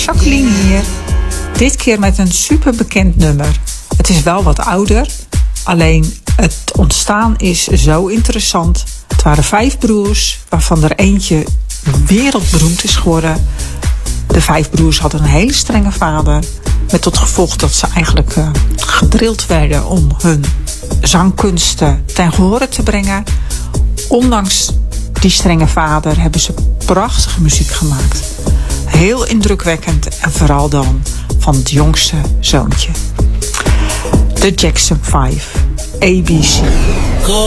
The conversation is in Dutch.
Jacqueline hier. Dit keer met een superbekend nummer. Het is wel wat ouder, alleen het ontstaan is zo interessant. Het waren 5 broers, waarvan er eentje wereldberoemd is geworden. De 5 broers hadden een hele strenge vader, met tot gevolg dat ze eigenlijk gedrild werden om hun zangkunsten ten gehore te brengen. Ondanks die strenge vader hebben ze prachtige muziek gemaakt. Heel indrukwekkend en vooral dan van het jongste zoontje. De Jackson 5, ABC.